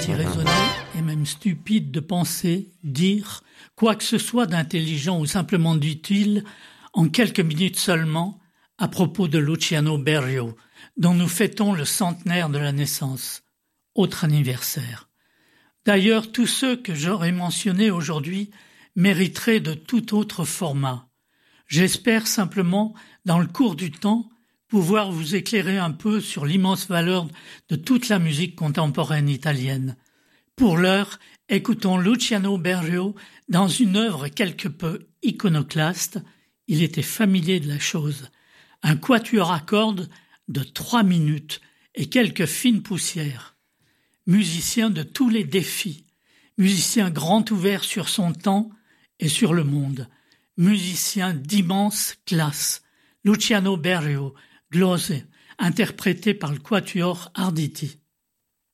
Irraisonné et même stupide de penser, dire, quoi que ce soit d'intelligent ou simplement d'utile, en quelques minutes seulement, à propos de Luciano Berio, dont nous fêtons le centenaire de la naissance. Autre anniversaire. D'ailleurs, tous ceux que j'aurais mentionnés aujourd'hui mériteraient de tout autre format. J'espère simplement, dans le cours du temps, pouvoir vous éclairer un peu sur l'immense valeur de toute la musique contemporaine italienne. Pour l'heure, écoutons Luciano Berio dans une œuvre quelque peu iconoclaste. Il était familier de la chose. Un quatuor à cordes de 3 minutes et quelques fines poussières. Musicien de tous les défis. Musicien grand ouvert sur son temps et sur le monde. Musicien d'immense classe. Luciano Berio, Glose, interprété par le quatuor Arditi.